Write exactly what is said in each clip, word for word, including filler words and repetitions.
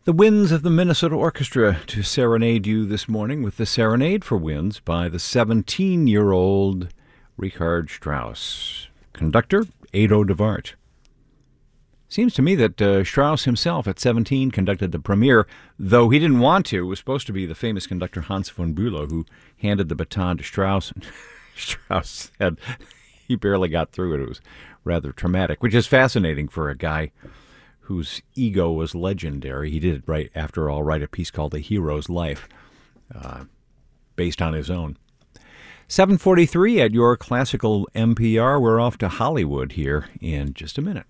The Winds of the Minnesota Orchestra to serenade you this morning with the Serenade for Winds by the seventeen-year-old Richard Strauss. Conductor, Ado DeVart. Seems to me that uh, Strauss himself at seventeen conducted the premiere, though he didn't want to. It was supposed to be the famous conductor Hans von Bülow who handed the baton to Strauss. Strauss said he barely got through it. It was rather traumatic, which is fascinating for a guy whose ego was legendary. He did, right after all, write a piece called A Hero's Life, uh, based on his own. seven forty-three at your classical M P R. We're off to Hollywood here in just a minute.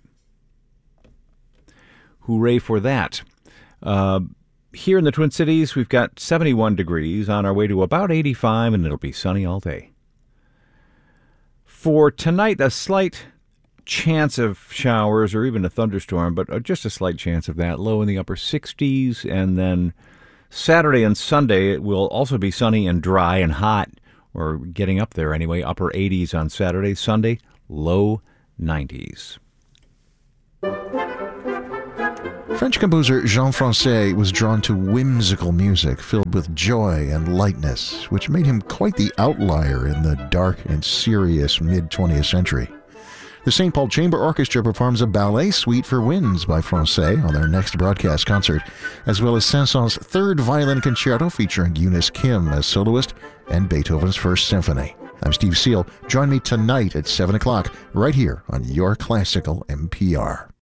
Hooray for that. Uh, here in the Twin Cities, we've got seventy-one degrees, on our way to about eighty-five, and it'll be sunny all day. For tonight, a slight chance of showers or even a thunderstorm, but just a slight chance of that, low in the upper sixties. And then Saturday and Sunday, it will also be sunny and dry and hot, or getting up there anyway, upper eighties on Saturday. Sunday, low nineties. French composer Jean Francais was drawn to whimsical music filled with joy and lightness, which made him quite the outlier in the dark and serious mid-twentieth century. The Saint Paul Chamber Orchestra performs a ballet suite for winds by Francais on their next broadcast concert, as well as Saint-Saëns' third violin concerto featuring Eunice Kim as soloist and Beethoven's First Symphony. I'm Steve Seal. Join me tonight at seven o'clock right here on Your Classical M P R.